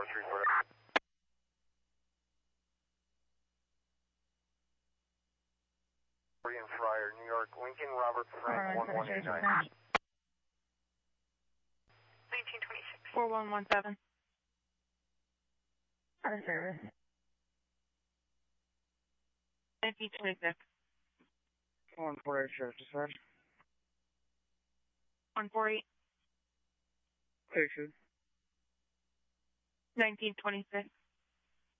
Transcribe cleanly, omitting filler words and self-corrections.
Korean Friar, New York, Lincoln, Robert Frank, 1189. 1926. 4117. Our service. 1926. 148 Sheriff Dispatch. 148. Picture. 1926.